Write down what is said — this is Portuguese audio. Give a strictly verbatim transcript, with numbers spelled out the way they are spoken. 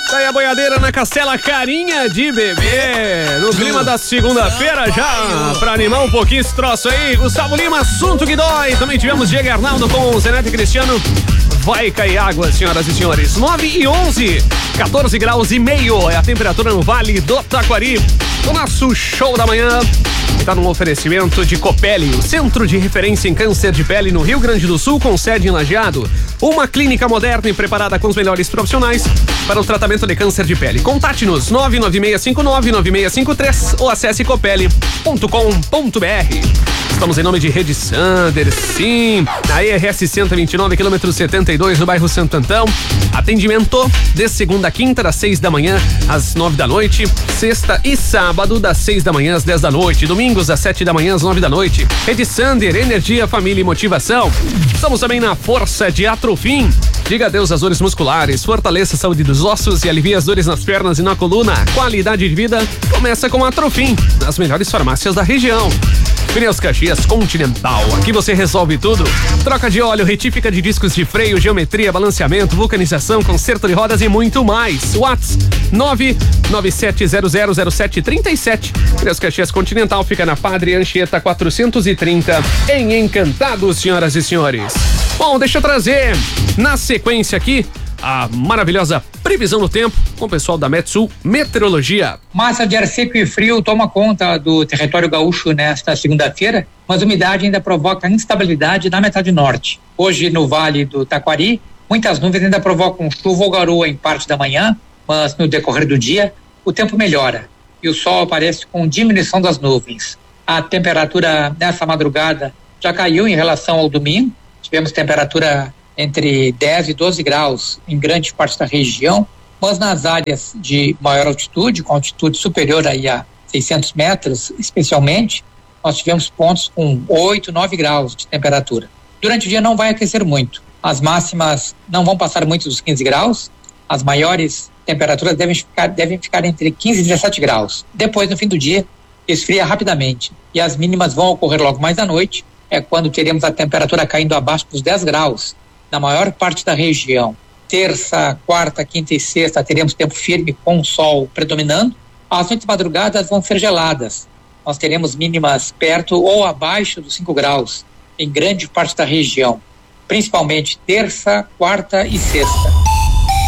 Tá aí a boiadeira na Castela Carinha de Bebê. No clima da segunda-feira já, pra animar um pouquinho esse troço aí. Gustavo Lima, assunto que dói. Também tivemos Diego Arnaldo com o Zeneto e Cristiano. Vai cair água, senhoras e senhores. nove e onze, quatorze graus e meio é a temperatura no Vale do Taquari. O nosso show da manhã está num oferecimento de Copeli, o centro de referência em câncer de pele no Rio Grande do Sul, com sede em Lajeado. Uma clínica moderna e preparada com os melhores profissionais para o tratamento de câncer de pele. Contate-nos nove nove seis cinco nove nove seis cinco três ou acesse copeli ponto com ponto br. Estamos em nome de Rede Sander, sim, na E R S cento e vinte e nove, quilômetro setenta e dois, no bairro Santo Antão. Atendimento de segunda a quinta, das seis da manhã às nove da noite. Sexta e sábado, das seis da manhã às dez da noite. Domingos, das sete da manhã às nove da noite. Rede Sander, energia, família e motivação. Estamos também na Força de Atrofim. Diga adeus às dores musculares, fortaleça a saúde dos ossos e alivia as dores nas pernas e na coluna. Qualidade de vida começa com a Atrofim, nas melhores farmácias da região. Pneus Caxias Continental, aqui você resolve tudo. Troca de óleo, retífica de discos de freio, geometria, balanceamento, vulcanização, conserto de rodas e muito mais. WhatsApp nove nove sete zero zero zero sete três sete. Pneus Caxias Continental fica na Padre Anchieta quatrocentos e trinta, em Encantados, senhoras e senhores. Bom, deixa eu trazer na sequência aqui a maravilhosa previsão do tempo com o pessoal da Metsul Meteorologia. Massa de ar seco e frio toma conta do território gaúcho nesta segunda-feira, mas a umidade ainda provoca instabilidade na metade norte. Hoje, no Vale do Taquari, muitas nuvens ainda provocam chuva ou garoa em parte da manhã, mas no decorrer do dia, o tempo melhora e o sol aparece com diminuição das nuvens. A temperatura nessa madrugada já caiu em relação ao domingo, tivemos temperatura entre dez e doze graus em grande parte da região, mas nas áreas de maior altitude, com altitude superior aí a seiscentos metros, especialmente, nós tivemos pontos com oito, nove graus de temperatura. Durante o dia não vai aquecer muito, as máximas não vão passar muito dos quinze graus, as maiores temperaturas devem ficar, devem ficar entre quinze e dezessete graus. Depois, no fim do dia, esfria rapidamente e as mínimas vão ocorrer logo mais à noite, é quando teremos a temperatura caindo abaixo dos dez graus, na maior parte da região. Terça, quarta, quinta e sexta teremos tempo firme com o sol predominando. As noites madrugadas vão ser geladas. Nós teremos mínimas perto ou abaixo dos cinco graus em grande parte da região, principalmente terça, quarta e sexta.